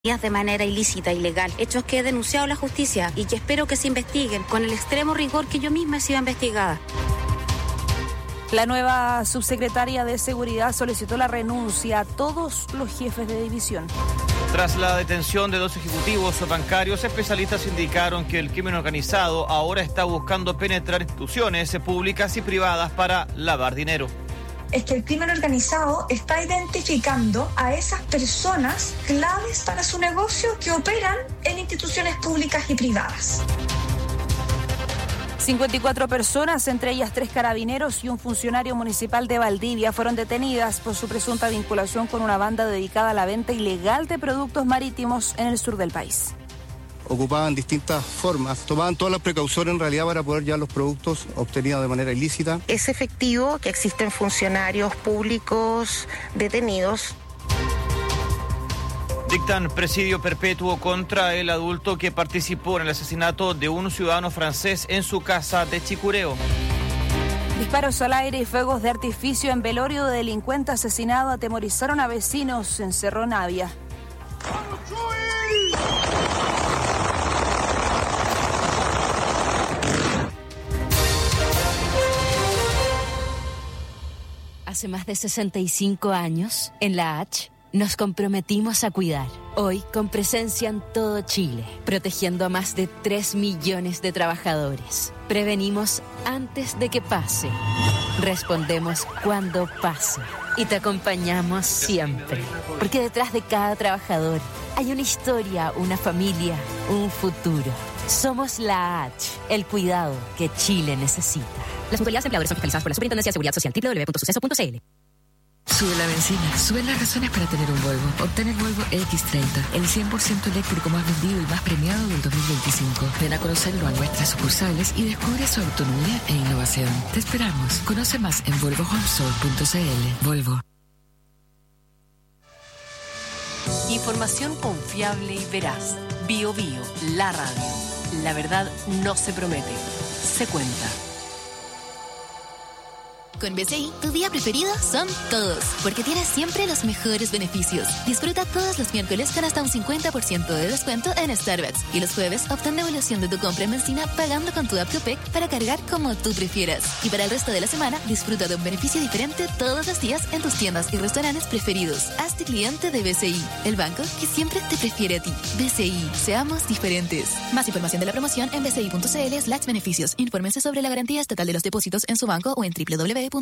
de manera ilícita, ilegal, hechos que he denunciado a la justicia y que espero que se investiguen con el extremo rigor que yo misma he sido investigada. La nueva subsecretaria de Seguridad solicitó la renuncia a todos los jefes de división. Tras la detención de 2 ejecutivos bancarios, especialistas indicaron que el crimen organizado ahora está buscando penetrar instituciones públicas y privadas para lavar dinero. Es que el crimen organizado está identificando a esas personas claves para su negocio que operan en instituciones públicas y privadas. 54 personas, entre ellas 3 carabineros y un funcionario municipal de Valdivia, fueron detenidas por su presunta vinculación con una banda dedicada a la venta ilegal de productos marítimos en el sur del país. Ocupaban distintas formas, tomaban todas las precauciones en realidad para poder llevar los productos obtenidos de manera ilícita. Es efectivo que existen funcionarios públicos detenidos. Dictan presidio perpetuo contra el adulto que participó en el asesinato de un ciudadano francés en su casa de Chicureo. Disparos al aire y fuegos de artificio en velorio de delincuente asesinado atemorizaron a vecinos en Cerro Navia. Hace más de 65 años, en la H, nos comprometimos a cuidar. Hoy, con presencia en todo Chile, protegiendo a más de 3 millones de trabajadores. Prevenimos antes de que pase. Respondemos cuando pase. Y te acompañamos siempre. Porque detrás de cada trabajador hay una historia, una familia, un futuro. Somos la H, el cuidado que Chile necesita. Las mutualidades empleadores son fiscalizadas por la Superintendencia de Seguridad Social, www.suceso.cl. Sube la benzina, suben las razones para tener un Volvo. Obtén el Volvo X30, el 100% eléctrico más vendido y más premiado del 2025. Ven a conocerlo a nuestras sucursales y descubre su autonomía e innovación. Te esperamos. Conoce más en volvohomestore.cl. Volvo. Información confiable y veraz. Bio Bio, la radio. La verdad no se promete, se cuenta. Con BCI, tu día preferido son todos, porque tienes siempre los mejores beneficios. Disfruta todos los miércoles con hasta un 50% de descuento en Starbucks. Y los jueves, obtén devolución de tu compra en benzina pagando con tu app Copec para cargar como tú prefieras. Y para el resto de la semana, disfruta de un beneficio diferente todos los días en tus tiendas y restaurantes preferidos. Hazte cliente de BCI, el banco que siempre te prefiere a ti. BCI, seamos diferentes. Más información de la promoción en bci.cl/beneficios. Infórmense sobre la garantía estatal de los depósitos en su banco o en www.cmfchile.cl.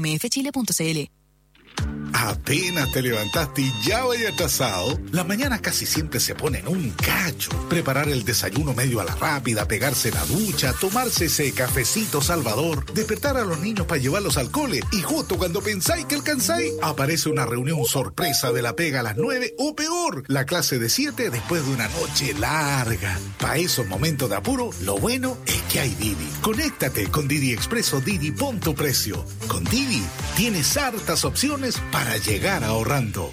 Apenas te levantaste y ya vaya atrasado. Las mañanas casi siempre se ponen un cacho. Preparar el desayuno medio a la rápida, pegarse la ducha, tomarse ese cafecito salvador, despertar a los niños para llevarlos al cole y justo cuando pensáis que alcanzáis, aparece una reunión sorpresa de la pega a las 9 o peor, la clase de 7 después de una noche larga. Para esos momentos de apuro, lo bueno es que hay Didi. Conéctate con Didi Express o Didi Pon tu Precio. Con Didi tienes hartas opciones para llegar ahorrando.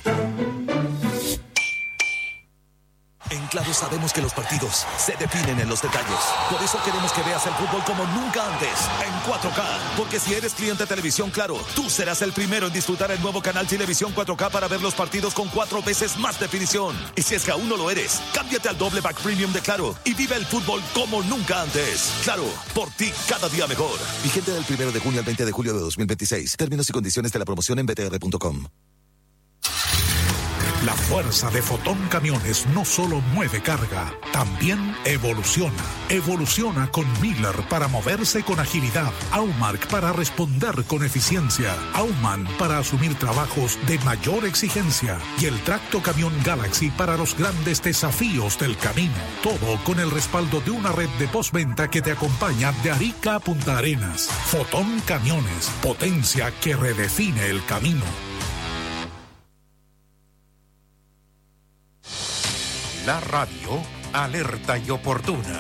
En Claro sabemos que los partidos se definen en los detalles. Por eso queremos que veas el fútbol como nunca antes, en 4K. Porque si eres cliente de Televisión Claro, tú serás el primero en disfrutar el nuevo canal Televisión 4K para ver los partidos con 4 veces más definición. Y si es que aún no lo eres, cámbiate al doble pack premium de Claro y vive el fútbol como nunca antes. Claro, por ti cada día mejor. Vigente del 1 de junio al 20 de julio de 2026. Términos y condiciones de la promoción en btr.com. La fuerza de Fotón Camiones no solo mueve carga, también evoluciona. Evoluciona con Miller para moverse con agilidad, Aumark para responder con eficiencia, Aumann para asumir trabajos de mayor exigencia y el Tracto Camión Galaxy para los grandes desafíos del camino. Todo con el respaldo de una red de postventa que te acompaña de Arica a Punta Arenas. Fotón Camiones, potencia que redefine el camino. La radio, alerta y oportuna.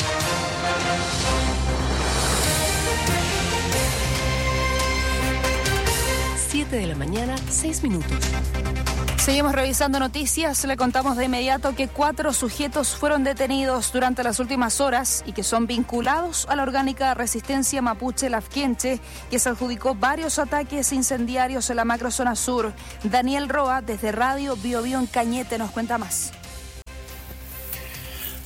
7 de la mañana, 6 minutos. Seguimos revisando noticias. Le contamos de inmediato que 4 sujetos fueron detenidos durante las últimas horas y que son vinculados a la orgánica Resistencia Mapuche Lafkenche, que se adjudicó varios ataques incendiarios en la macrozona sur. Daniel Roa, desde Radio Bio Bio en Cañete, nos cuenta más.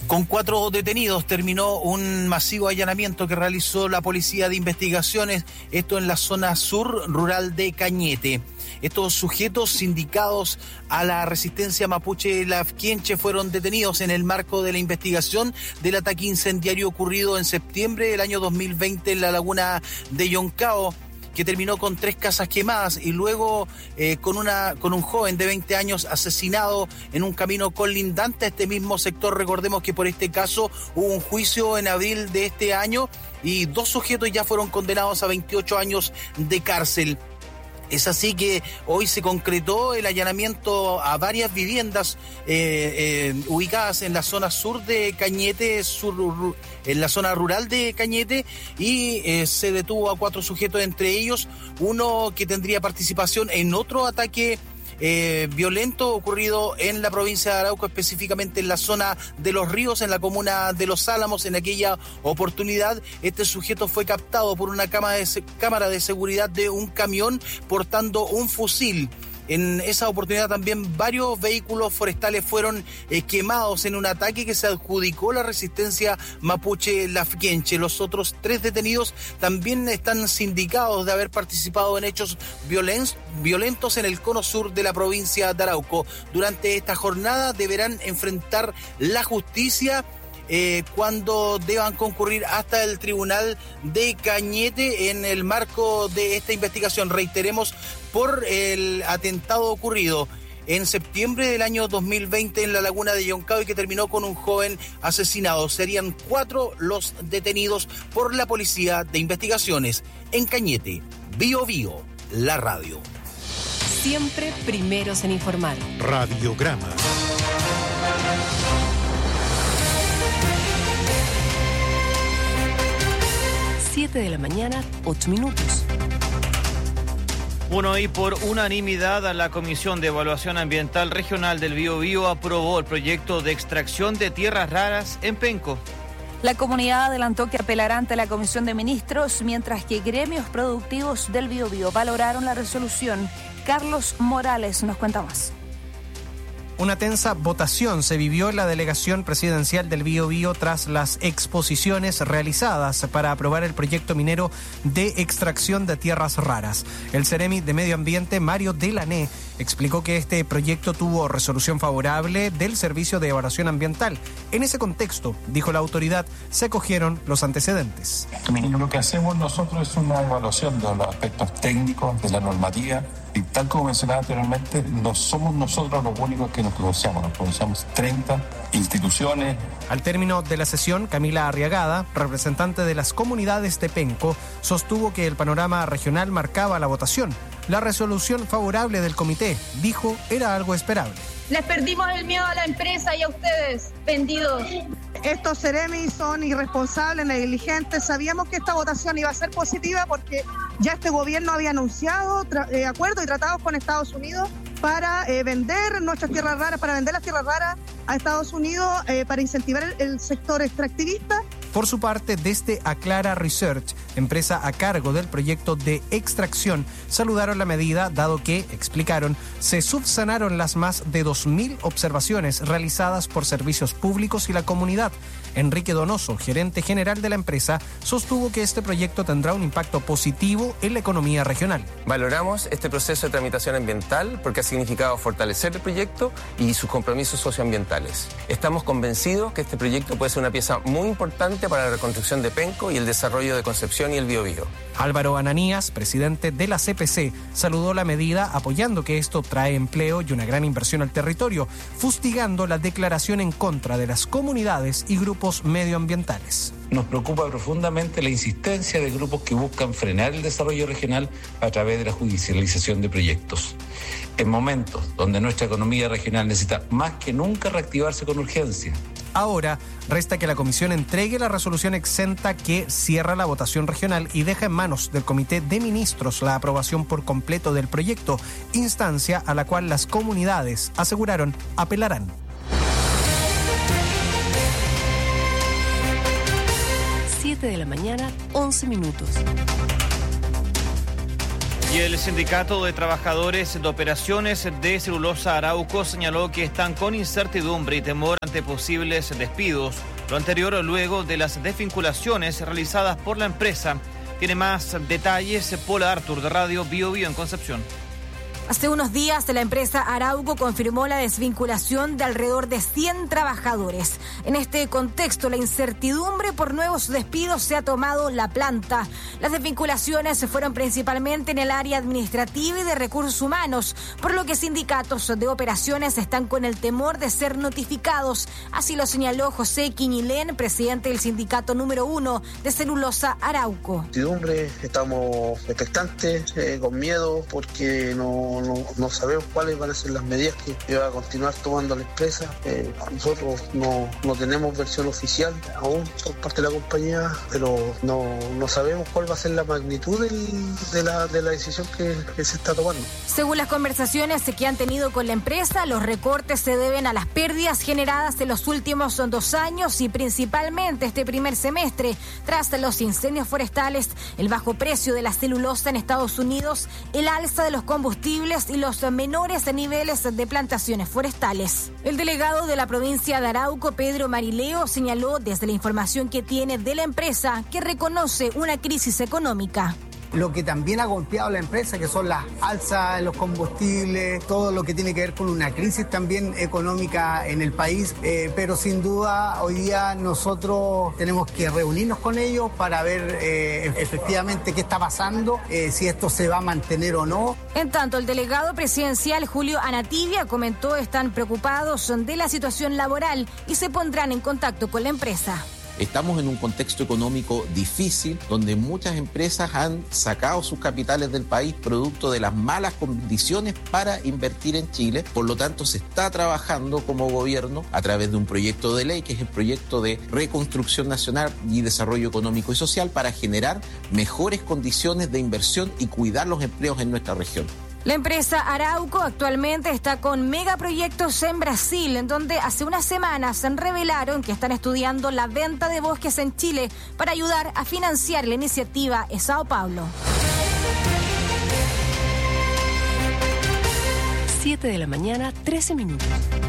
Con 4 detenidos terminó un masivo allanamiento que realizó la Policía de Investigaciones, esto en la zona sur rural de Cañete. Estos sujetos sindicados a la resistencia mapuche lafquienche fueron detenidos en el marco de la investigación del ataque incendiario ocurrido en septiembre del año 2020 en la laguna de Yoncao, que terminó con 3 casas quemadas y luego con un joven de 20 años asesinado en un camino colindante a este mismo sector. Recordemos que por este caso hubo un juicio en abril de este año y 2 sujetos ya fueron condenados a 28 años de cárcel. Es así que hoy se concretó el allanamiento a varias viviendas ubicadas en la zona sur de Cañete, en la zona rural de Cañete, y se detuvo a 4 sujetos, entre ellos uno que tendría participación en otro ataque violento ocurrido en la provincia de Arauco, específicamente en la zona de Los Ríos, en la comuna de Los Álamos. En aquella oportunidad, este sujeto fue captado por una cámara de seguridad de un camión portando un fusil. En esa oportunidad también varios vehículos forestales fueron quemados en un ataque que se adjudicó la resistencia mapuche lafquienche. Los otros 3 detenidos también están sindicados de haber participado en hechos violentos en el cono sur de la provincia de Arauco. Durante esta jornada deberán enfrentar la justicia cuando deban concurrir hasta el tribunal de Cañete en el marco de esta investigación. Reiteremos, por el atentado ocurrido en septiembre del año 2020 en la laguna de Yoncao y que terminó con un joven asesinado. Serían 4 los detenidos por la Policía de Investigaciones en Cañete. Bío Bío, la radio. Siempre primeros en informar. Radiograma. 7 de la mañana, 8 minutos. Bueno, y por unanimidad, la Comisión de Evaluación Ambiental Regional del Biobío aprobó el proyecto de extracción de tierras raras en Penco. La comunidad adelantó que apelará ante la Comisión de Ministros, mientras que gremios productivos del Biobío valoraron la resolución. Carlos Morales nos cuenta más. Una tensa votación se vivió en la delegación presidencial del Biobío tras las exposiciones realizadas para aprobar el proyecto minero de extracción de tierras raras. El Ceremi de Medio Ambiente, Mario Delané, explicó que este proyecto tuvo resolución favorable del Servicio de Evaluación Ambiental. En ese contexto, dijo la autoridad, se acogieron los antecedentes. Lo que hacemos nosotros es una evaluación de los aspectos técnicos de la normativa. Y tal como mencionaba anteriormente, no somos nosotros los únicos que nos pronunciamos 30 instituciones. Al término de la sesión, Camila Arriagada, representante de las comunidades de Penco, sostuvo que el panorama regional marcaba la votación. La resolución favorable del comité, dijo, era algo esperable. Les perdimos el miedo a la empresa y a ustedes, vendidos. Estos Ceremis son irresponsables, negligentes. Sabíamos que esta votación iba a ser positiva porque ya este gobierno había anunciado acuerdos y tratados con Estados Unidos para vender nuestras tierras raras, para vender las tierras raras a Estados Unidos, para incentivar el sector extractivista. Por su parte, desde Aclara Research, empresa a cargo del proyecto de extracción, saludaron la medida, dado que, explicaron, se subsanaron las más de 2.000 observaciones realizadas por servicios públicos y la comunidad. Enrique Donoso, gerente general de la empresa, sostuvo que este proyecto tendrá un impacto positivo en la economía regional. Valoramos este proceso de tramitación ambiental porque ha significado fortalecer el proyecto y sus compromisos socioambientales. Estamos convencidos que este proyecto puede ser una pieza muy importante para la reconstrucción de Penco y el desarrollo de Concepción y el Biobío. Álvaro Ananías, presidente de la CPC, saludó la medida apoyando que esto trae empleo y una gran inversión al territorio, fustigando la declaración en contra de las comunidades y grupos medioambientales. Nos preocupa profundamente la insistencia de grupos que buscan frenar el desarrollo regional a través de la judicialización de proyectos. En momentos donde nuestra economía regional necesita más que nunca reactivarse con urgencia. Ahora resta que la comisión entregue la resolución exenta que cierra la votación regional y deja en manos del Comité de Ministros la aprobación por completo del proyecto, instancia a la cual las comunidades aseguraron apelarán. 7 de la mañana, 11 minutos. Y el Sindicato de Trabajadores de Operaciones de Celulosa Arauco señaló que están con incertidumbre y temor ante posibles despidos. Lo anterior luego de las desvinculaciones realizadas por la empresa. Tiene más detalles Paula Artur de Radio Bio Bio en Concepción. Hace unos días, la empresa Arauco confirmó la desvinculación de alrededor de 100 trabajadores. En este contexto, la incertidumbre por nuevos despidos se ha tomado la planta. Las desvinculaciones fueron principalmente en el área administrativa y de recursos humanos, por lo que sindicatos de operaciones están con el temor de ser notificados. Así lo señaló José Quiñilén, presidente del sindicato número 1 de Celulosa Arauco. Incertidumbre, estamos expectantes, con miedo, porque no sabemos cuáles van a ser las medidas que va a continuar tomando la empresa. Nosotros no tenemos versión oficial aún por parte de la compañía, pero no sabemos cuál va a ser la magnitud de la decisión que se está tomando. Según las conversaciones que han tenido con la empresa, los recortes se deben a las pérdidas generadas en los últimos 2 años y principalmente este primer semestre, tras los incendios forestales, el bajo precio de la celulosa en Estados Unidos, el alza de los combustibles y los menores niveles de plantaciones forestales. El delegado de la provincia de Arauco, Pedro Marileo, señaló desde la información que tiene de la empresa que reconoce una crisis económica. Lo que también ha golpeado a la empresa, que son las alzas de los combustibles, todo lo que tiene que ver con una crisis también económica en el país, pero sin duda hoy día nosotros tenemos que reunirnos con ellos para ver efectivamente qué está pasando, si esto se va a mantener o no. En tanto, el delegado presidencial Julio Anatibia comentó están preocupados de la situación laboral y se pondrán en contacto con la empresa. Estamos en un contexto económico difícil donde muchas empresas han sacado sus capitales del país producto de las malas condiciones para invertir en Chile. Por lo tanto, se está trabajando como gobierno a través de un proyecto de ley que es el proyecto de Reconstrucción Nacional y Desarrollo Económico y Social para generar mejores condiciones de inversión y cuidar los empleos en nuestra región. La empresa Arauco actualmente está con megaproyectos en Brasil, en donde hace unas semanas revelaron que están estudiando la venta de bosques en Chile para ayudar a financiar la iniciativa en Sao Paulo. 7:13 a.m.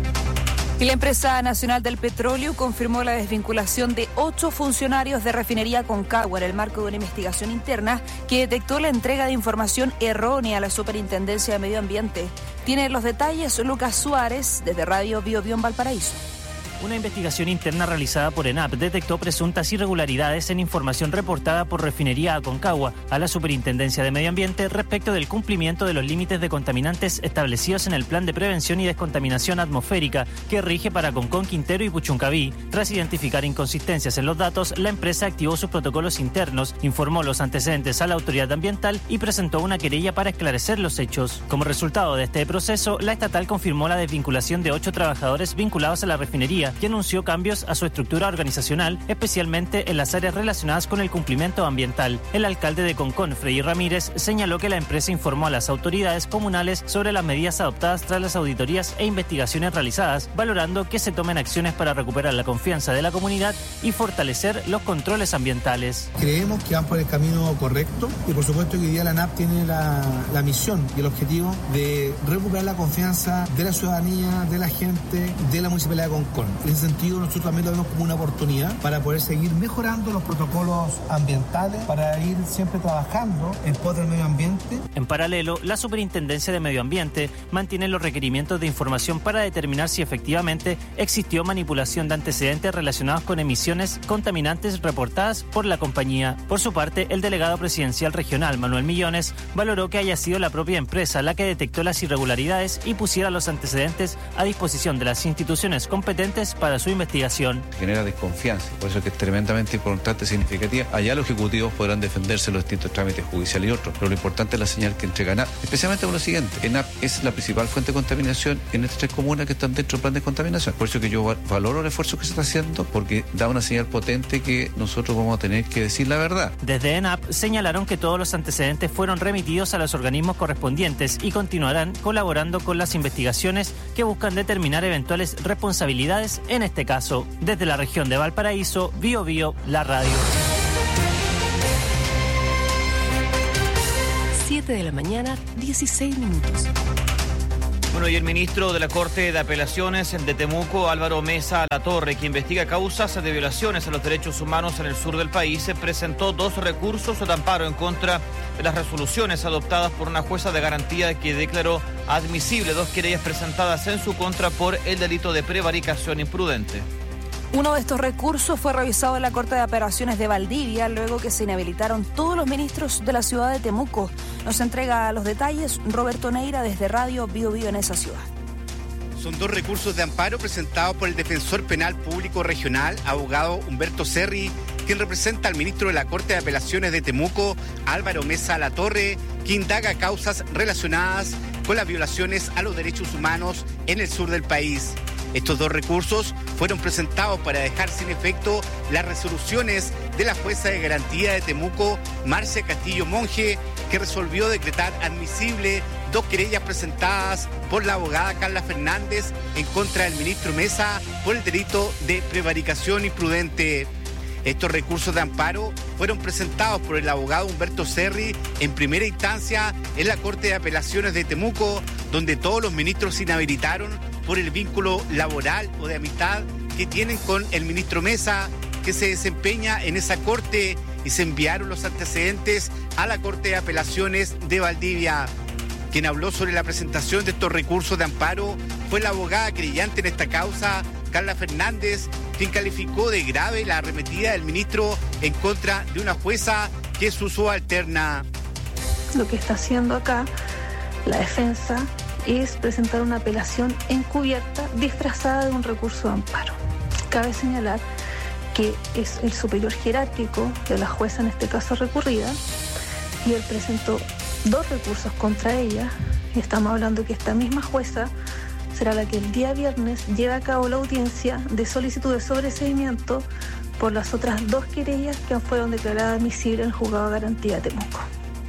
Y la empresa nacional del petróleo confirmó la desvinculación de 8 funcionarios de refinería Aconcagua en el marco de una investigación interna que detectó la entrega de información errónea a la Superintendencia de Medio Ambiente. Tiene los detalles Lucas Suárez desde Radio Bio Bio en Valparaíso. Una investigación interna realizada por ENAP detectó presuntas irregularidades en información reportada por Refinería Aconcagua a la Superintendencia de Medio Ambiente respecto del cumplimiento de los límites de contaminantes establecidos en el Plan de Prevención y Descontaminación Atmosférica que rige para Concón, Quintero y Puchuncaví. Tras identificar inconsistencias en los datos, la empresa activó sus protocolos internos, informó los antecedentes a la autoridad ambiental y presentó una querella para esclarecer los hechos. Como resultado de este proceso, la estatal confirmó la desvinculación de 8 trabajadores vinculados a la refinería y anunció cambios a su estructura organizacional, especialmente en las áreas relacionadas con el cumplimiento ambiental. El alcalde de Concón, Frei Ramírez, señaló que la empresa informó a las autoridades comunales sobre las medidas adoptadas tras las auditorías e investigaciones realizadas, valorando que se tomen acciones para recuperar la confianza de la comunidad y fortalecer los controles ambientales. Creemos que van por el camino correcto y por supuesto que hoy día la ANAP tiene la misión y el objetivo de recuperar la confianza de la ciudadanía, de la gente, de la Municipalidad de Concón. En ese sentido, nosotros también lo vemos como una oportunidad para poder seguir mejorando los protocolos ambientales, para ir siempre trabajando en pos del medio ambiente. En paralelo, la Superintendencia de Medio Ambiente mantiene los requerimientos de información para determinar si efectivamente existió manipulación de antecedentes relacionados con emisiones contaminantes reportadas por la compañía. Por su parte, el delegado presidencial regional, Manuel Millones, valoró que haya sido la propia empresa la que detectó las irregularidades y pusiera los antecedentes a disposición de las instituciones competentes para su investigación. Genera desconfianza, por eso es que es tremendamente importante y significativa. Allá los ejecutivos podrán defenderse los distintos trámites judiciales y otros, pero lo importante es la señal que entrega ENAP, especialmente por lo siguiente: ENAP es la principal fuente de contaminación en estas 3 comunas que están dentro del plan de contaminación. Por eso que yo valoro el esfuerzo que se está haciendo, porque da una señal potente que nosotros vamos a tener que decir la verdad. Desde ENAP señalaron que todos los antecedentes fueron remitidos a los organismos correspondientes y continuarán colaborando con las investigaciones que buscan determinar eventuales responsabilidades en este caso. Desde la región de Valparaíso, Bio Bio, la radio. 7 de la mañana, 16 minutos. Bueno, y el ministro de la Corte de Apelaciones de Temuco, Álvaro Mesa Latorre, que investiga causas de violaciones a los derechos humanos en el sur del país, presentó 2 recursos de amparo en contra de las resoluciones adoptadas por una jueza de garantía que declaró admisible 2 querellas presentadas en su contra por el delito de prevaricación imprudente. Uno de estos recursos fue revisado en la Corte de Apelaciones de Valdivia, luego que se inhabilitaron todos los ministros de la ciudad de Temuco. Nos entrega los detalles Roberto Neira desde Radio Bio Bio en esa ciudad. Son 2 recursos de amparo presentados por el defensor penal público regional, abogado Humberto Serri, quien representa al ministro de la Corte de Apelaciones de Temuco, Álvaro Mesa Latorre, que indaga causas relacionadas con las violaciones a los derechos humanos en el sur del país. Estos 2 recursos fueron presentados para dejar sin efecto las resoluciones de la jueza de garantía de Temuco, Marcia Castillo Monge, que resolvió decretar admisible 2 querellas presentadas por la abogada Carla Fernández en contra del ministro Mesa por el delito de prevaricación imprudente. Estos recursos de amparo fueron presentados por el abogado Humberto Serri en primera instancia en la Corte de Apelaciones de Temuco, donde todos los ministros se inhabilitaron por el vínculo laboral o de amistad que tienen con el ministro Mesa, que se desempeña en esa corte, y se enviaron los antecedentes a la Corte de Apelaciones de Valdivia. Quien habló sobre la presentación de estos recursos de amparo fue la abogada querellante en esta causa, Carla Fernández, quien calificó de grave la arremetida del ministro en contra de una jueza que es su subalterna. Lo que está haciendo acá la defensa es presentar una apelación encubierta disfrazada de un recurso de amparo. Cabe señalar que es el superior jerárquico de la jueza, en este caso recurrida, y él presentó 2 recursos contra ella, y estamos hablando que esta misma jueza será la que el día viernes lleve a cabo la audiencia de solicitud de sobreseimiento por las otras 2 querellas que fueron declaradas admisibles en el juzgado de garantía de Temuco.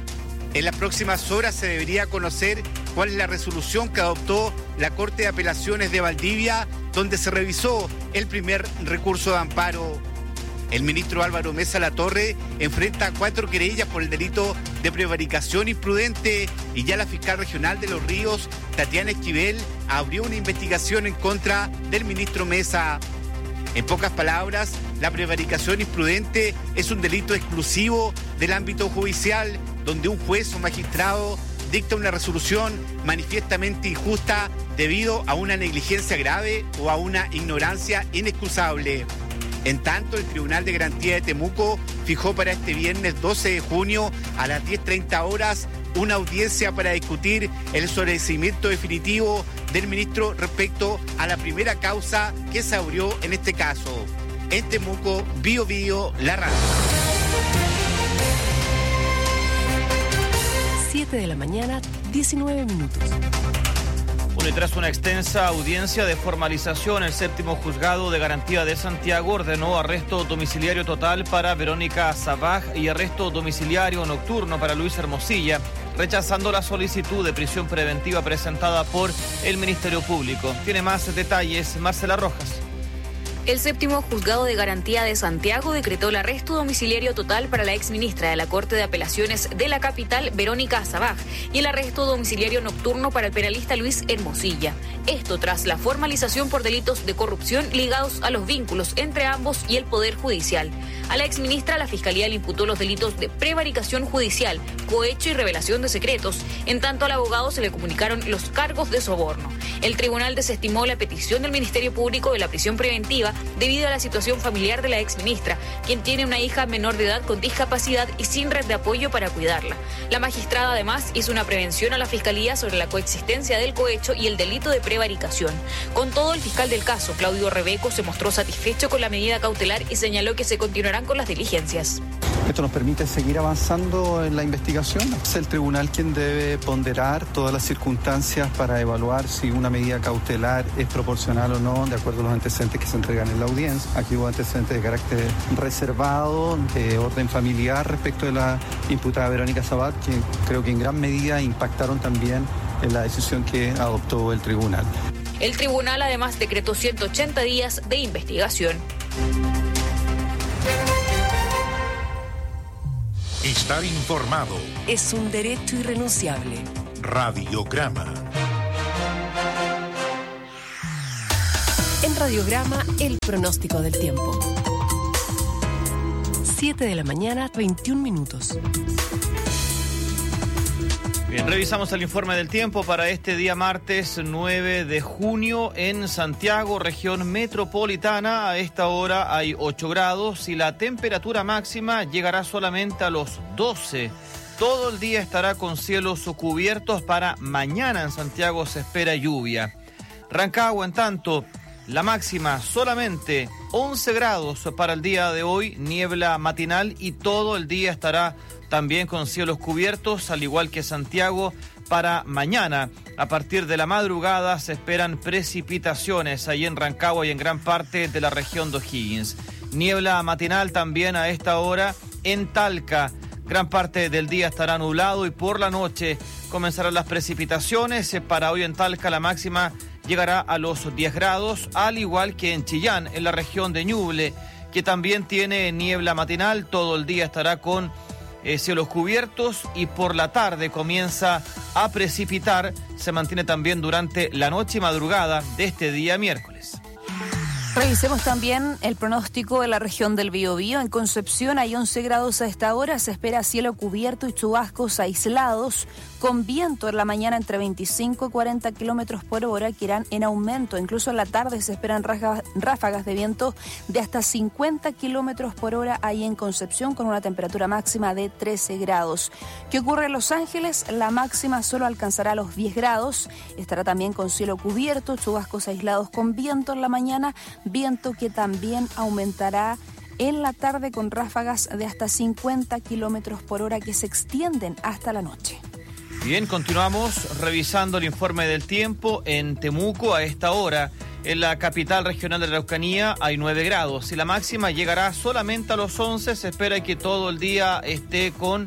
En las próximas horas se debería conocer cuál es la resolución que adoptó la Corte de Apelaciones de Valdivia, donde se revisó el primer recurso de amparo. El ministro Álvaro Mesa Latorre enfrenta 4 querellas por el delito de prevaricación imprudente, y ya la fiscal regional de Los Ríos, Tatiana Esquivel, abrió una investigación en contra del ministro Mesa. En pocas palabras, la prevaricación imprudente es un delito exclusivo del ámbito judicial, donde un juez o magistrado dicta una resolución manifiestamente injusta debido a una negligencia grave o a una ignorancia inexcusable. En tanto, el Tribunal de Garantía de Temuco fijó para este viernes 12 de junio a las 10:30 horas una audiencia para discutir el sobreseimiento definitivo del ministro respecto a la primera causa que se abrió en este caso. En Temuco, Bio Bio, la radio. 7 de la mañana, 19 minutos. Bueno, y tras una extensa audiencia de formalización, el 7º Juzgado de Garantía de Santiago ordenó arresto domiciliario total para Verónica Sabaj y arresto domiciliario nocturno para Luis Hermosilla, rechazando la solicitud de prisión preventiva presentada por el Ministerio Público. Tiene más detalles Marcela Rojas. El 7º Juzgado de Garantía de Santiago decretó el arresto domiciliario total para la exministra de la Corte de Apelaciones de la capital, Verónica Sabaj, y el arresto domiciliario nocturno para el penalista Luis Hermosilla. Esto tras la formalización por delitos de corrupción ligados a los vínculos entre ambos y el Poder Judicial. A la exministra, la Fiscalía le imputó los delitos de prevaricación judicial, cohecho y revelación de secretos. En tanto, al abogado se le comunicaron los cargos de soborno. El tribunal desestimó la petición del Ministerio Público de la prisión preventiva debido a la situación familiar de la exministra, quien tiene una hija menor de edad con discapacidad y sin red de apoyo para cuidarla. La magistrada además hizo una prevención a la Fiscalía sobre la coexistencia del cohecho y el delito de prevaricación. Con todo, el fiscal del caso, Claudio Rebeco, se mostró satisfecho con la medida cautelar y señaló que se continuarán con las diligencias. Esto nos permite seguir avanzando en la investigación. Es el tribunal quien debe ponderar todas las circunstancias para evaluar si una medida cautelar es proporcional o no, de acuerdo a los antecedentes que se entregan en la audiencia. Aquí hubo antecedentes de carácter reservado, de orden familiar respecto de la imputada Verónica Sabaj, que creo que en gran medida impactaron también en la decisión que adoptó el tribunal. El tribunal además decretó 180 días de investigación. Estar informado es un derecho irrenunciable. Radiograma. En Radiograma, el pronóstico del tiempo. 7 de la mañana, 21 minutos. Bien, revisamos el informe del tiempo para este día martes 9 de junio en Santiago, región metropolitana. A esta hora hay 8 grados y la temperatura máxima llegará solamente a los 12. Todo el día estará con cielos cubiertos. Para mañana en Santiago se espera lluvia. Rancagua, en tanto, la máxima solamente 11 grados para el día de hoy, niebla matinal y todo el día estará también con cielos cubiertos, al igual que Santiago. Para mañana, a partir de la madrugada, se esperan precipitaciones ahí en Rancagua y en gran parte de la región de O'Higgins. Niebla matinal también a esta hora en Talca. Gran parte del día estará nublado y por la noche comenzarán las precipitaciones. Para hoy en Talca la máxima llegará a los 10 grados, al igual que en Chillán, en la región de Ñuble, que también tiene niebla matinal. Todo el día estará con cielos cubiertos y por la tarde comienza a precipitar. Se mantiene también durante la noche y madrugada de este día miércoles. Revisemos también el pronóstico de la región del Biobío. En Concepción hay 11 grados a esta hora. Se espera cielo cubierto y chubascos aislados, con viento en la mañana entre 25 y 40 kilómetros por hora, que irán en aumento. Incluso en la tarde se esperan ráfagas de viento de hasta 50 kilómetros por hora ahí en Concepción, con una temperatura máxima de 13 grados. ¿Qué ocurre en Los Ángeles? La máxima solo alcanzará los 10 grados. Estará también con cielo cubierto, chubascos aislados con viento en la mañana, viento que también aumentará en la tarde con ráfagas de hasta 50 kilómetros por hora que se extienden hasta la noche. Bien, continuamos revisando el informe del tiempo. En Temuco, a esta hora, en la capital regional de la Araucanía, hay 9 grados y la máxima llegará solamente a los 11. Se espera que todo el día esté con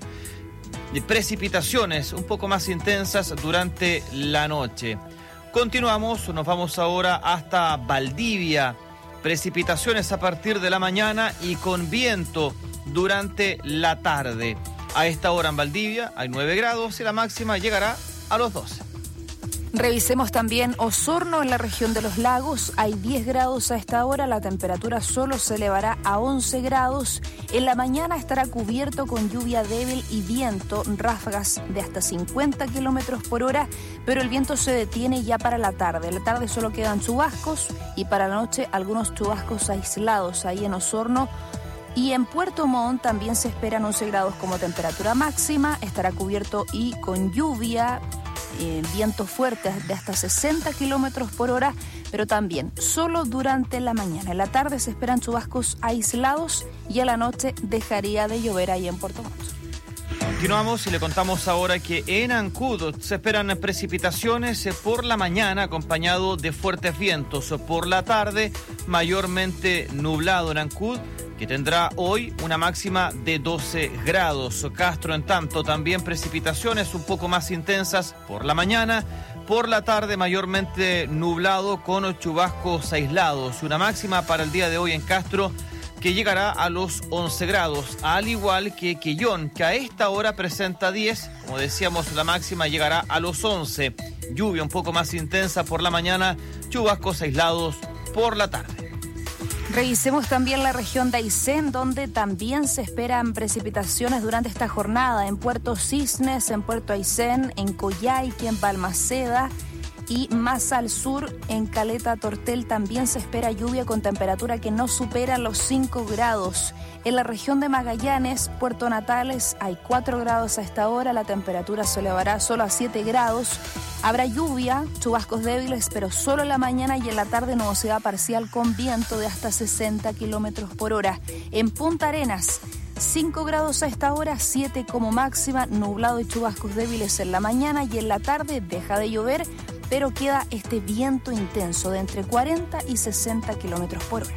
precipitaciones un poco más intensas durante la noche. Continuamos, nos vamos ahora hasta Valdivia. Precipitaciones a partir de la mañana y con viento durante la tarde. A esta hora en Valdivia hay 9 grados y la máxima llegará a los 12. Revisemos también Osorno, en la región de los lagos. Hay 10 grados a esta hora, la temperatura solo se elevará a 11 grados. En la mañana estará cubierto con lluvia débil y viento, ráfagas de hasta 50 kilómetros por hora, pero el viento se detiene ya para la tarde. En la tarde solo quedan chubascos y para la noche algunos chubascos aislados ahí en Osorno. Y en Puerto Montt también se esperan 11 grados como temperatura máxima, estará cubierto y con lluvia, vientos fuertes de hasta 60 kilómetros por hora, pero también solo durante la mañana. En la tarde se esperan chubascos aislados y a la noche dejaría de llover ahí en Puerto Montt. Continuamos y le contamos ahora que en Ancud se esperan precipitaciones por la mañana acompañado de fuertes vientos. Por la tarde mayormente nublado en Ancud, que tendrá hoy una máxima de 12 grados. Castro, en tanto, también precipitaciones un poco más intensas por la mañana. Por la tarde mayormente nublado con chubascos aislados. Una máxima para el día de hoy en Castro que llegará a los 11 grados, al igual que Quillón, que a esta hora presenta 10. Como decíamos, la máxima llegará a los 11. Lluvia un poco más intensa por la mañana, chubascos aislados por la tarde. Revisemos también la región de Aysén, donde también se esperan precipitaciones durante esta jornada. En Puerto Cisnes, en Puerto Aysén, en Coyhaique, en Balmaceda y más al sur, en Caleta Tortel, también se espera lluvia con temperatura que no supera los 5 grados. En la región de Magallanes, Puerto Natales, hay 4 grados a esta hora, la temperatura se elevará solo a 7 grados. Habrá lluvia, chubascos débiles, pero solo en la mañana y en la tarde nubosidad parcial con viento de hasta 60 kilómetros por hora. En Punta Arenas, 5 grados a esta hora, 7 como máxima, nublado y chubascos débiles en la mañana y en la tarde deja de llover, pero queda este viento intenso de entre 40 y 60 kilómetros por hora.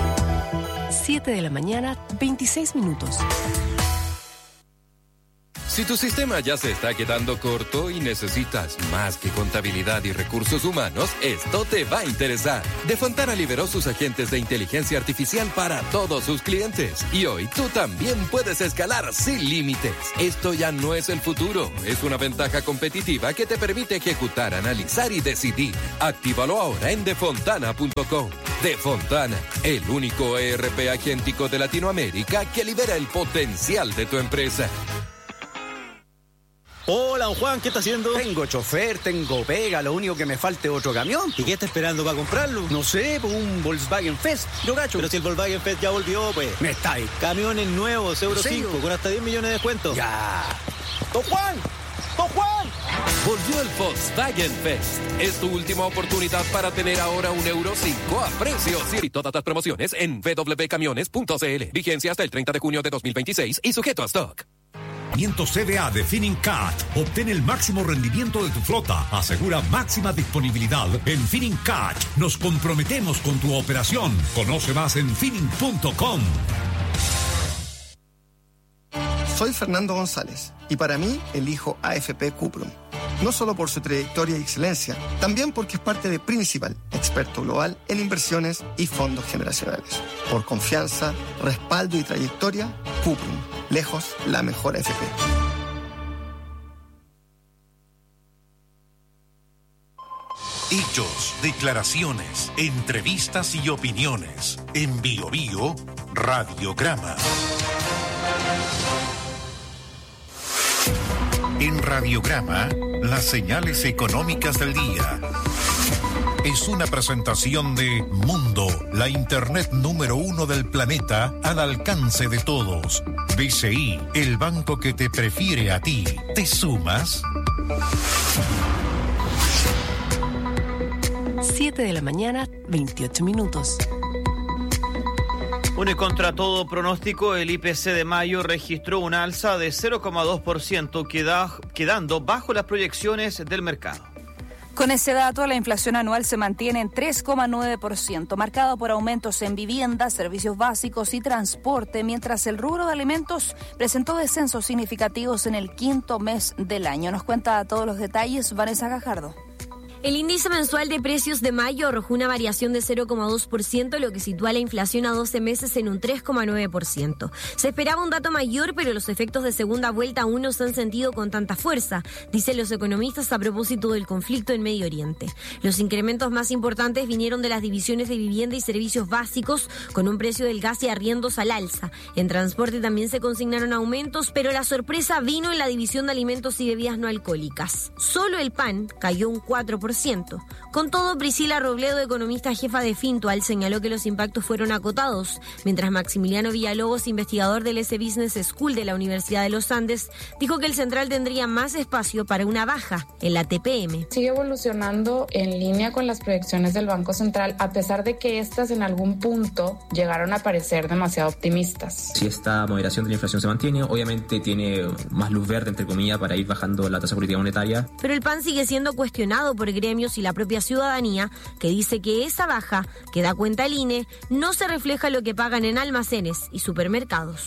7 de la mañana, 26 minutos. Si tu sistema ya se está quedando corto y necesitas más que contabilidad y recursos humanos, esto te va a interesar. Defontana liberó sus agentes de inteligencia artificial para todos sus clientes. Y hoy tú también puedes escalar sin límites. Esto ya no es el futuro. Es una ventaja competitiva que te permite ejecutar, analizar y decidir. Actívalo ahora en defontana.com. Defontana, el único ERP agéntico de Latinoamérica que libera el potencial de tu empresa. Hola, don Juan, ¿qué está haciendo? Tengo chofer, tengo pega, lo único que me falta es otro camión. ¿Y qué está esperando para comprarlo? No sé, pues un Volkswagen Fest, yo gacho. Pero si el Volkswagen Fest ya volvió, pues. Me está ahí. Camiones nuevos, Euro 5, con hasta 10 millones de descuento. Ya. ¡Don Juan! ¡Don Juan! Volvió el Volkswagen Fest. Es tu última oportunidad para tener ahora un Euro 5 a precios y todas las promociones en www.camiones.cl. Vigencia hasta el 30 de junio de 2026 y sujeto a stock. CDA de Finincat. Obtén el máximo rendimiento de tu flota. Asegura máxima disponibilidad en Finincat. Nos comprometemos con tu operación. Conoce más en finin.com. Soy Fernando González y para mí elijo AFP Cuprum. No solo por su trayectoria y excelencia, también porque es parte de Principal, experto global en inversiones y fondos generacionales. Por confianza, respaldo y trayectoria, Cuprum, lejos la mejor AFP. Hechos, declaraciones, entrevistas y opiniones. En Bio Bio, Radiograma. En Radiograma, las señales económicas del día. Es una presentación de Mundo, la Internet número 1 del planeta al alcance de todos. BCI, el banco que te prefiere a ti. ¿Te sumas? 7 de la mañana, 28 minutos. Bueno, y contra todo pronóstico, el IPC de mayo registró un alza de 0,2%, quedando bajo las proyecciones del mercado. Con ese dato, la inflación anual se mantiene en 3,9%, marcada por aumentos en vivienda, servicios básicos y transporte, mientras el rubro de alimentos presentó descensos significativos en el quinto mes del año. Nos cuenta todos los detalles Vanessa Gajardo. El índice mensual de precios de mayo arrojó una variación de 0,2%, lo que sitúa la inflación a 12 meses en un 3,9%. Se esperaba un dato mayor, pero los efectos de segunda vuelta aún no se han sentido con tanta fuerza, dicen los economistas a propósito del conflicto en Medio Oriente. Los incrementos más importantes vinieron de las divisiones de vivienda y servicios básicos, con un precio del gas y arriendos al alza. En transporte también se consignaron aumentos, pero la sorpresa vino en la división de alimentos y bebidas no alcohólicas. Solo el pan cayó un 4%. Con todo, Priscila Robledo, economista jefa de Fintual, señaló que los impactos fueron acotados, mientras Maximiliano Villalobos, investigador del S Business School de la Universidad de los Andes, dijo que el central tendría más espacio para una baja en la TPM. Sigue evolucionando en línea con las proyecciones del Banco Central, a pesar de que estas en algún punto llegaron a parecer demasiado optimistas. Si esta moderación de la inflación se mantiene, obviamente tiene más luz verde, entre comillas, para ir bajando la tasa política monetaria. Pero el PAN sigue siendo cuestionado por gremios y la propia ciudadanía, que dice que esa baja, que da cuenta el INE, no se refleja en lo que pagan en almacenes y supermercados.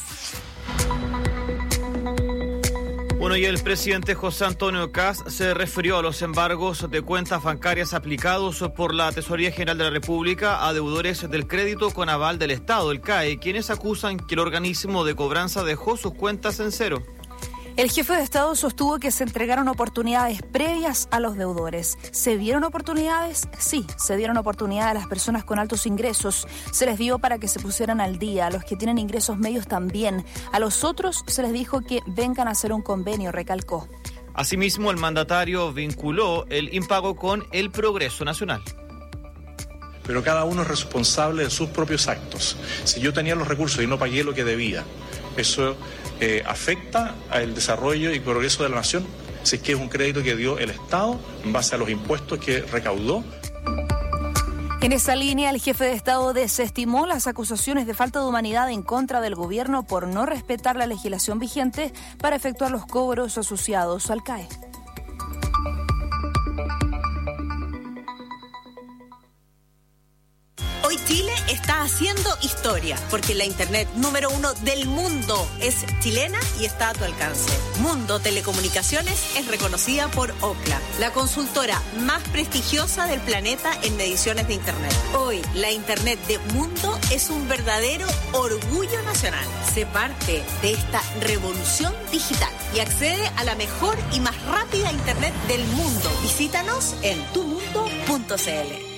Bueno, y el presidente José Antonio Kast se refirió a los embargos de cuentas bancarias aplicados por la Tesorería General de la República a deudores del crédito con aval del Estado, el CAE, quienes acusan que el organismo de cobranza dejó sus cuentas en cero. El jefe de Estado sostuvo que se entregaron oportunidades previas a los deudores. ¿Se dieron oportunidades? Sí, se dieron oportunidades a las personas con altos ingresos. Se les dio para que se pusieran al día, a los que tienen ingresos medios también. A los otros se les dijo que vengan a hacer un convenio, recalcó. Asimismo, el mandatario vinculó el impago con el progreso nacional. Pero cada uno es responsable de sus propios actos. Si yo tenía los recursos y no pagué lo que debía, eso afecta al desarrollo y progreso de la nación, si es que es un crédito que dio el Estado en base a los impuestos que recaudó. En esa línea, el jefe de Estado desestimó las acusaciones de falta de humanidad en contra del gobierno por no respetar la legislación vigente para efectuar los cobros asociados al CAE. Hoy Hoy Chile está haciendo historia, porque la internet número 1 del mundo es chilena y está a tu alcance. Mundo Telecomunicaciones es reconocida por Ookla, la consultora más prestigiosa del planeta en mediciones de internet. Hoy, la internet de Mundo es un verdadero orgullo nacional. Sé parte de esta revolución digital y accede a la mejor y más rápida internet del mundo. Visítanos en tumundo.cl.